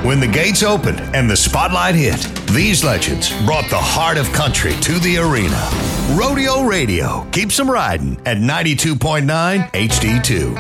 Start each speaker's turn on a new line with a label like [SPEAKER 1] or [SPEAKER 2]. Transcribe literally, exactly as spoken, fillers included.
[SPEAKER 1] When the gates opened and the spotlight hit, these legends brought the heart of country to the arena. Rodeo Radio keeps them riding at ninety-two point nine H D two.